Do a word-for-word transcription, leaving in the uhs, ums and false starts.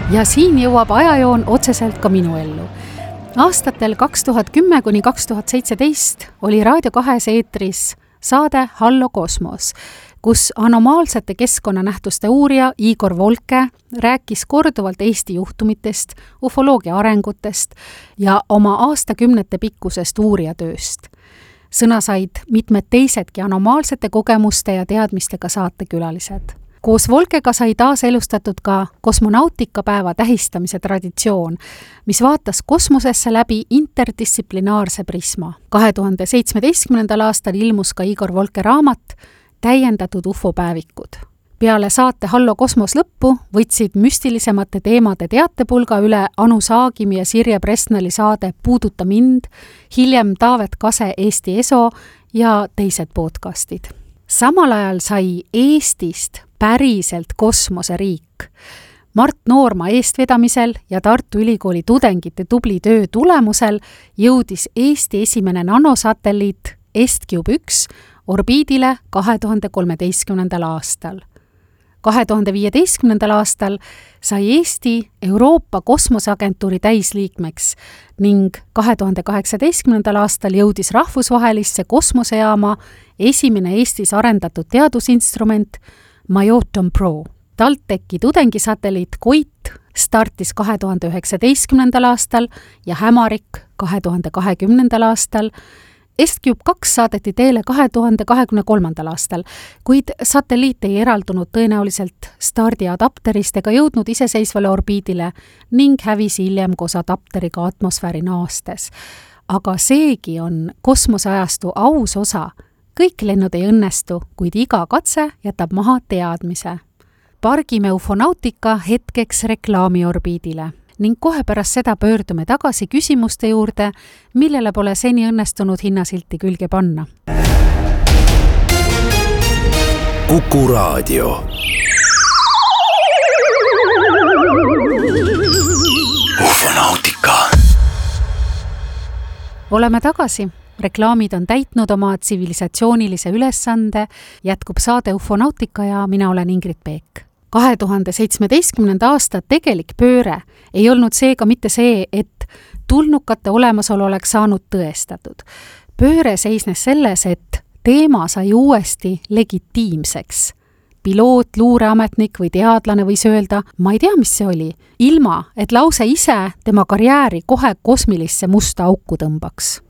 ja siin jõuab ajajoon otseselt ka minu ellu. Aastatel kaks tuhat kümme kuni kaks tuhat seitseteist oli Raadio kahes eetris saade Hallo kosmos, kus anomaalsete keskkonnanähtuste uurija Igor Volke rääkis korduvalt Eesti juhtumitest, ufoloogia arengutest ja oma aastakümnete pikkusest uurijatööst. Sõna said mitmed teisedki anomaalsete kogemuste ja teadmistega saatekülalised. Koos Volkega sai taas elustatud ka kosmonautikapäeva tähistamise traditsioon, mis vaatas kosmosesse läbi interdistsiplinaarse prisma. kahe tuhande seitsmeteistkümnendal aastal ilmus ka Igor Volke raamat Täiendatud ufopäevikud. Peale saate Hallo kosmos lõppu võtsid müstilisemate teemade teatepulga üle Anu Saagimi ja Sirje Presnali saade Puuduta mind, hiljem Taavet Kase Eesti Eso ja teised podcastid. Samal ajal sai Eestist päriselt kosmoseriik. Mart Noorma eestvedamisel ja Tartu Ülikooli tudengite tubli töö tulemusel jõudis Eesti esimene nanosatelliit EstCube üks orbiidile kahe tuhande kolmeteistkümnendal aastal. kahe tuhande viieteistkümnendal aastal sai Eesti Euroopa Kosmoseagentuuri täisliikmeks ning kahe tuhande kaheksateistkümnendal aastal jõudis rahvusvahelisse kosmosejaama esimene Eestis arendatud teadusinstrument Majoton Pro. TalTechi tudengisatelliit Koit startis kahe tuhande üheksateistkümnendal aastal ja Hämarik kahe tuhande kahekümnendal aastal. EstCube kaks saadeti teele kahe tuhande kahekümne kolmandal aastal, kuid satelliit ei eraldunud tõenäoliselt stardiadapterist ega jõudnud iseseisvale orbiidile ning hävis hiljem koos adapteriga atmosfääri naastes. Aga seegi on kosmoseajastu aus osa. Kõik lennud ei õnnestu, kuid iga katse jätab maha teadmise. Pargime ufonautika hetkeks reklaamiorbiidile ning kohe pärast seda pöördume tagasi küsimuste juurde, millele pole seni õnnestunud hinnasilti külge panna. Kuku Raadio. Ufonautika. Oleme tagasi. Reklaamid on täitnud oma tsivilisatsioonilise ülesande, jätkub saade Ufonautika ja mina olen Ingrid Peek. kahe tuhande seitsmeteistkümnenda aasta tegelik pööre ei olnud seega mitte see, et tulnukate olemasolu oleks saanud tõestatud. Pööre seisnes selles, et teema sai uuesti legitiimseks. Piloot, luureametnik või teadlane võis öelda, ma ei tea, mis see oli, ilma, et lause ise tema karjääri kohe kosmilisse musta auku tõmbaks.